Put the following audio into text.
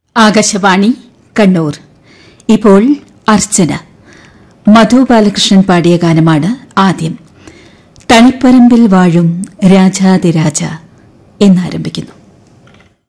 ആകാശവാണി കണ്ണൂർ. ഇപ്പോൾ അർച്ചന. മധു ബാലകൃഷ്ണൻ പാടിയ ഗാനമാണ് ആദ്യം. തളിപ്പറമ്പിൽ വാഴും രാജാതിരാജ എന്നാരംഭിക്കുന്നു.